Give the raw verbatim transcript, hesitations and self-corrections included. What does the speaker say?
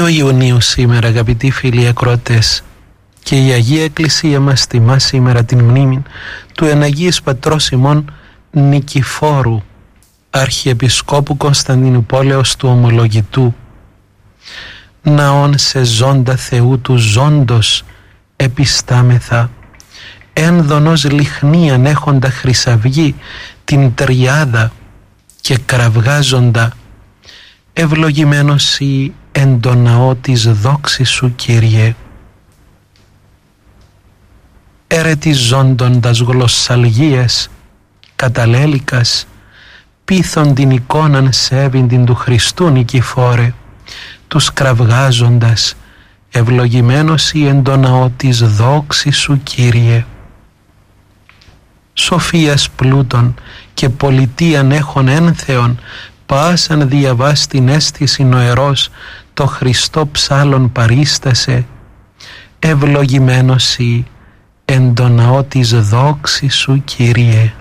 δύο Ιουνίου σήμερα, αγαπητοί φίλοι ακροατές, και η Αγία Εκκλησία μας τιμά σήμερα την μνήμη του εν Αγίας Πατρός ημών Νικηφόρου, Αρχιεπισκόπου Κωνσταντινουπόλεως του Ομολογητού. Ναόν σε ζώντα Θεού του ζώντος επιστάμεθα, ένδονος λιχνίαν έχοντα χρυσαυγή την τριάδα και κραυγάζοντα, ευλογημένος η εν το ναό της δόξης σου, Κύριε. Ερετιζόντοντας γλωσσαλγίες καταλέλικας, πείθον την εικόναν σέβην την του Χριστού Νικηφόρε, τους κραυγάζοντας, ευλογημένος η εν το ναό της δόξης σου, Κύριε. Σοφίας πλούτων και πολιτείαν έχων ένθεον, πάσαν διαβάς την αίσθηση νοερός, το Χριστό ψάλλον παρίστασε, ευλογημένος η εν το ναό της δόξης σου, Κύριε.